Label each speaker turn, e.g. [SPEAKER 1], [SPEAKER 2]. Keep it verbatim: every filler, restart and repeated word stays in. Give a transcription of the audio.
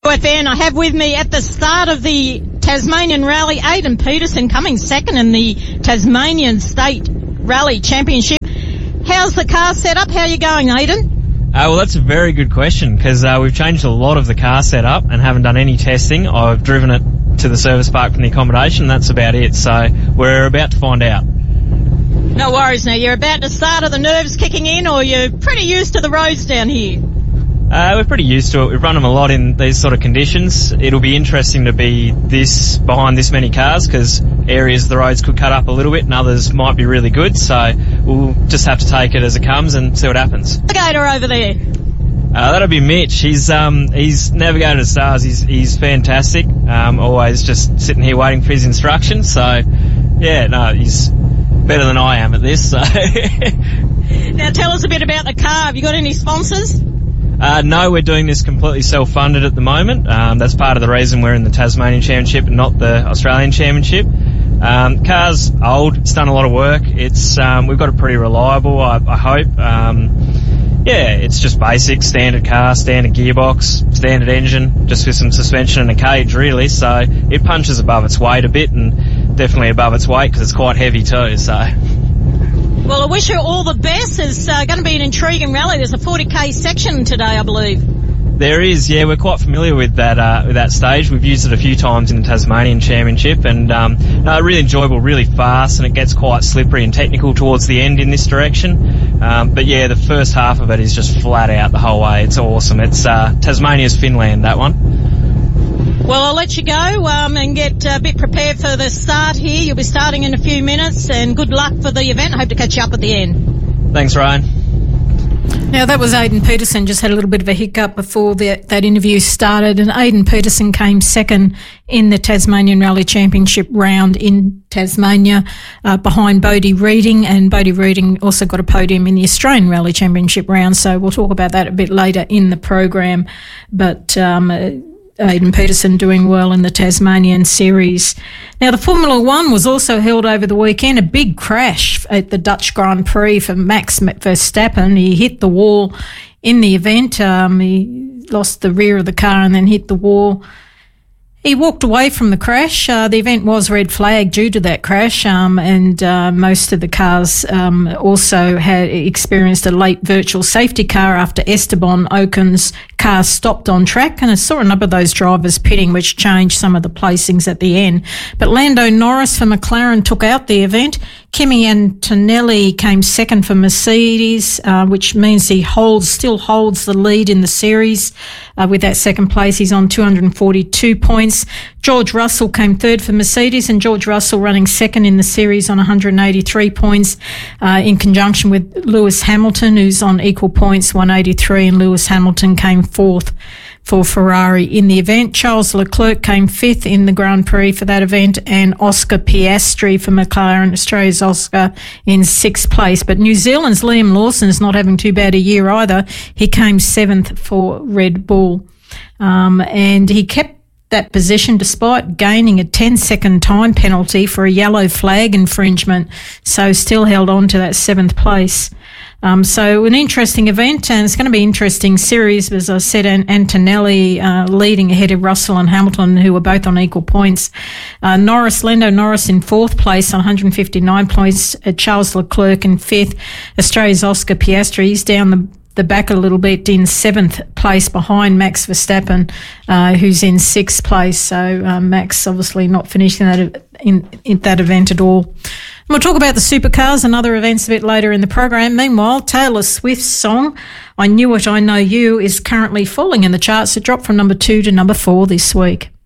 [SPEAKER 1] F N. I have with me at the start of the Tasmanian Rally, Aidan Peterson coming second in the Tasmanian State Rally Championship. How's the car set up? How are you going, Aidan?
[SPEAKER 2] Uh, well, that's a very good question because uh, we've changed a lot of the car setup and haven't done any testing. I've driven it to the service park from the accommodation. That's about it. So we're about to find out.
[SPEAKER 1] No worries now. You're about to start. Are the nerves kicking in, or you're pretty used to the roads down here?
[SPEAKER 2] Uh, we're pretty used to it. We've run them a lot in these sort of conditions. It'll be interesting to be this behind this many cars because areas of the roads could cut up a little bit and others might be really good. So we'll just have to take it as it comes and see what happens.
[SPEAKER 1] Navigator over there.
[SPEAKER 2] Uh, that'll be Mitch. He's um he's navigated the stars. He's he's fantastic. Um, always just sitting here waiting for his instructions. So yeah, no, he's better than I am at this. So
[SPEAKER 1] now tell us a bit about the car. Have you got any sponsors?
[SPEAKER 2] Uh, no, we're doing this completely self-funded at the moment. Um, that's part of the reason we're in the Tasmanian Championship and not the Australian Championship. Um, car's old. It's done a lot of work. It's um, we've got it pretty reliable, I, I hope. Um, yeah, it's just basic, standard car, standard gearbox, standard engine, just with some suspension and a cage, really. So it punches above its weight a bit and definitely above its weight because it's quite heavy too, so...
[SPEAKER 1] Well, I wish you all the best. It's uh, going to be an intriguing rally. There's a forty k section today, I believe.
[SPEAKER 2] There is, yeah. We're quite familiar with that uh, with that stage. We've used it a few times in the Tasmanian Championship, and um, no, really enjoyable, really fast, and it gets quite slippery and technical towards the end in this direction. Um, but yeah, the first half of it is just flat out the whole way. It's awesome. It's uh, Tasmania's Finland, that one.
[SPEAKER 1] Well, I'll let you go um, and get a bit prepared for the start here. You'll be starting in a few minutes, and good luck for the event. I hope to catch you up at the end.
[SPEAKER 2] Thanks, Ryan.
[SPEAKER 3] Now, that was Aidan Peterson. Just had a little bit of a hiccup before the, that interview started, and Aidan Peterson came second in the Tasmanian Rally Championship round in Tasmania uh, behind Bodie Reading, and Bodie Reading also got a podium in the Australian Rally Championship round, so we'll talk about that a bit later in the program. But... Um, Aidan Peterson doing well in the Tasmanian series. Now, the Formula One was also held over the weekend. A big crash at the Dutch Grand Prix for Max Verstappen. He hit the wall in the event. Um, he lost the rear of the car and then hit the wall. He walked away from the crash. Uh, the event was red flagged due to that crash, um, and uh, most of the cars um, also had experienced a late virtual safety car after Esteban Ocon's car stopped on track, and I saw a number of those drivers pitting, which changed some of the placings at the end. But Lando Norris for McLaren took out the event. Kimi Antonelli came second for Mercedes, uh, which means he holds still holds the lead in the series. Uh, with that second place, he's on two hundred forty-two points. George Russell came third for Mercedes, and George Russell running second in the series on one hundred eighty-three points, uh, in conjunction with Lewis Hamilton, who's on equal points, one hundred eighty-three, and Lewis Hamilton came fourth for Ferrari in the event. Charles Leclerc came fifth in the Grand Prix for that event, and Oscar Piastri for McLaren, Australia's Oscar, in sixth place. But New Zealand's Liam Lawson is not having too bad a year either. He came seventh for Red Bull, um, and he kept that position despite gaining a ten second time penalty for a yellow flag infringement, so still held on to that seventh place. Um, so an interesting event, and it's going to be an interesting series. As I said, Antonelli uh, leading ahead of Russell and Hamilton, who were both on equal points. Uh, Norris, Lando Norris in fourth place on one hundred fifty-nine points. Uh, Charles Leclerc in fifth. Australia's Oscar Piastri, he's down the the back a little bit in seventh place behind Max Verstappen, uh, who's in sixth place. So uh, Max obviously not finishing that in, in that event at all. And we'll talk about the supercars and other events a bit later in the program. Meanwhile, Taylor Swift's song "I Knew It, I Know You" is currently falling in the charts. It dropped from number two to number four this week.